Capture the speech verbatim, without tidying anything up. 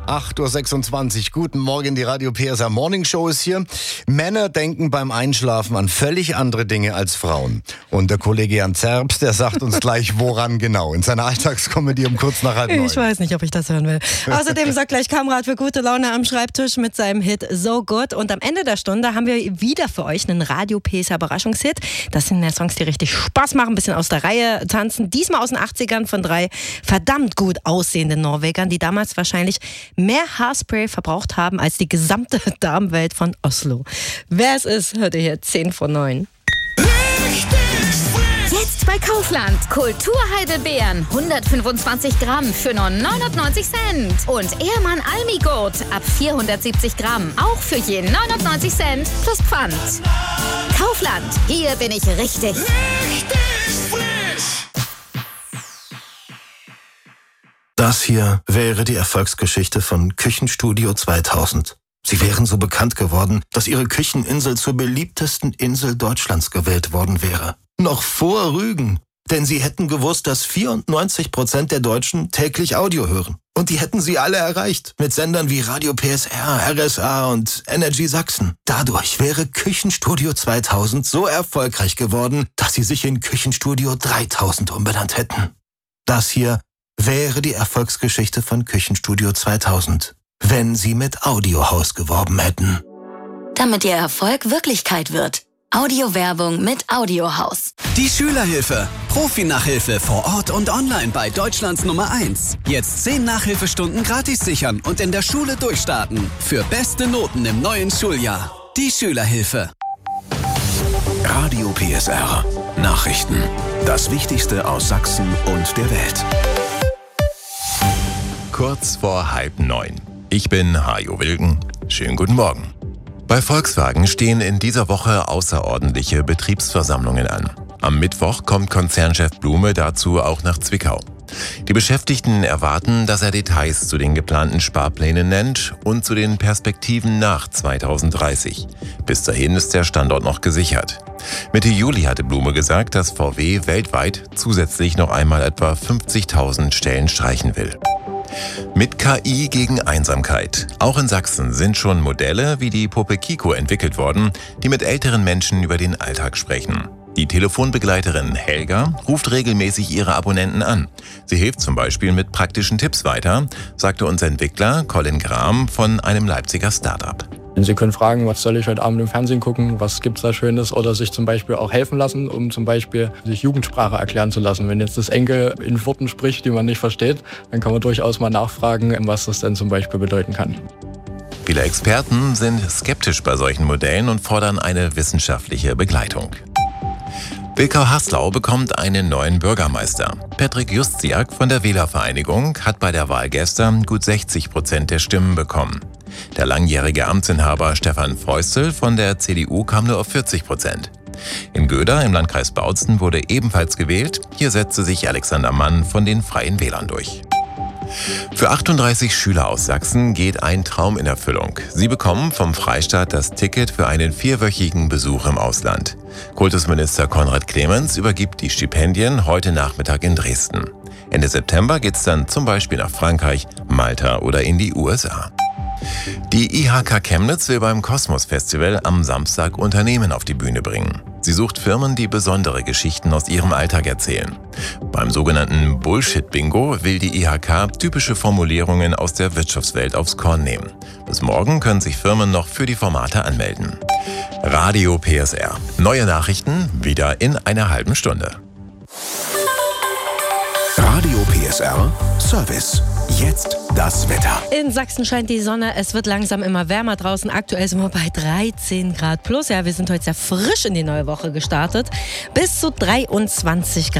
acht Uhr sechsundzwanzig. Guten Morgen, die Radio P S R Morning Show ist hier. Männer denken beim Einschlafen an völlig andere Dinge als Frauen. Und der Kollege Jan Zerbst, der sagt uns gleich, woran genau. In seiner Alltagskomödie um kurz nach halb neun. Ich weiß nicht, ob ich das hören will. Außerdem sagt gleich Kamrat für gute Laune am Schreibtisch mit seinem Hit So Good. Und am Ende der Stunde haben wir wieder für euch einen Radio P S R Überraschungshit. Das sind ja Songs, die richtig Spaß machen, ein bisschen aus der Reihe tanzen. Diesmal aus den achtzigern von drei verdammt gut aussehenden Norwegern, die damals wahrscheinlich mehr Haarspray verbraucht haben als die gesamte Damenwelt von Oslo. Wer es ist, hört ihr hier zehn vor neun. Jetzt bei Kaufland. Kulturheidelbeeren. hundertfünfundzwanzig Gramm für nur neunundneunzig Cent. Und Ehrmann Almigurt ab vierhundertsiebzig Gramm. Auch für je neunundneunzig Cent plus Pfand. Kaufland. Hier bin ich richtig. Richtig frisch. Das hier wäre die Erfolgsgeschichte von Küchenstudio zweitausend. Sie wären so bekannt geworden, dass ihre Kücheninsel zur beliebtesten Insel Deutschlands gewählt worden wäre. Noch vor Rügen. Denn sie hätten gewusst, dass vierundneunzig Prozent der Deutschen täglich Audio hören. Und die hätten sie alle erreicht. Mit Sendern wie Radio P S R, R S A und Energy Sachsen. Dadurch wäre Küchenstudio zweitausend so erfolgreich geworden, dass sie sich in Küchenstudio dreitausend umbenannt hätten. Das hier wäre die Erfolgsgeschichte von Küchenstudio zweitausend, wenn sie mit Audiohaus geworben hätten. Damit ihr Erfolg Wirklichkeit wird. Audiowerbung mit Audiohaus. Die Schülerhilfe. Profi-Nachhilfe vor Ort und online bei Deutschlands Nummer eins. Jetzt zehn Nachhilfestunden gratis sichern und in der Schule durchstarten. Für beste Noten im neuen Schuljahr. Die Schülerhilfe. Radio P S R. Nachrichten. Das Wichtigste aus Sachsen und der Welt. Kurz vor halb neun. Ich bin Hajo Wilken. Schönen guten Morgen. Bei Volkswagen stehen in dieser Woche außerordentliche Betriebsversammlungen an. Am Mittwoch kommt Konzernchef Blume dazu auch nach Zwickau. Die Beschäftigten erwarten, dass er Details zu den geplanten Sparplänen nennt und zu den Perspektiven nach zweitausenddreißig. Bis dahin ist der Standort noch gesichert. Mitte Juli hatte Blume gesagt, dass V W weltweit zusätzlich noch einmal etwa fünfzigtausend Stellen streichen will. Mit K I gegen Einsamkeit. Auch in Sachsen sind schon Modelle wie die Puppe Kiko entwickelt worden, die mit älteren Menschen über den Alltag sprechen. Die Telefonbegleiterin Helga ruft regelmäßig ihre Abonnenten an. Sie hilft zum Beispiel mit praktischen Tipps weiter, sagte uns Entwickler Colin Graham von einem Leipziger Start-up. Sie können fragen, was soll ich heute Abend im Fernsehen gucken, was gibt's da Schönes, oder sich zum Beispiel auch helfen lassen, um zum Beispiel sich Jugendsprache erklären zu lassen. Wenn jetzt das Enkel in Worten spricht, die man nicht versteht, dann kann man durchaus mal nachfragen, was das denn zum Beispiel bedeuten kann. Viele Experten sind skeptisch bei solchen Modellen und fordern eine wissenschaftliche Begleitung. Wilkau-Haslau bekommt einen neuen Bürgermeister. Patrick Justiak von der Wählervereinigung hat bei der Wahl gestern gut sechzig Prozent der Stimmen bekommen. Der langjährige Amtsinhaber Stefan Feustel von der C D U kam nur auf vierzig Prozent. In Göder im Landkreis Bautzen wurde ebenfalls gewählt. Hier setzte sich Alexander Mann von den Freien Wählern durch. Für achtunddreißig Schüler aus Sachsen geht ein Traum in Erfüllung. Sie bekommen vom Freistaat das Ticket für einen vierwöchigen Besuch im Ausland. Kultusminister Konrad Clemens übergibt die Stipendien heute Nachmittag in Dresden. Ende September geht's dann zum Beispiel nach Frankreich, Malta oder in die U S A. Die I H K Chemnitz will beim Kosmos Festival am Samstag Unternehmen auf die Bühne bringen. Sie sucht Firmen, die besondere Geschichten aus ihrem Alltag erzählen. Beim sogenannten Bullshit-Bingo will die I H K typische Formulierungen aus der Wirtschaftswelt aufs Korn nehmen. Bis morgen können sich Firmen noch für die Formate anmelden. Radio P S R. Neue Nachrichten wieder in einer halben Stunde. Radio P S R Service. Jetzt das Wetter. In Sachsen scheint die Sonne, es wird langsam immer wärmer draußen. Aktuell sind wir bei dreizehn Grad plus. Ja, wir sind heute sehr frisch in die neue Woche gestartet. Bis zu dreiundzwanzig Grad.